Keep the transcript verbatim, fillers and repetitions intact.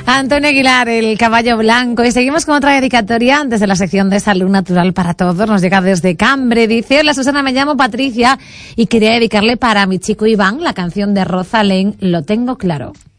Antonio Aguilar, el caballo blanco. Y seguimos con otra dedicatoria desde la sección de Salud Natural para Todos. Nos llega desde Cambre. Dice: hola Susana, me llamo Patricia y quería dedicarle para mi chico Iván la canción de Rosalén, Lo tengo claro.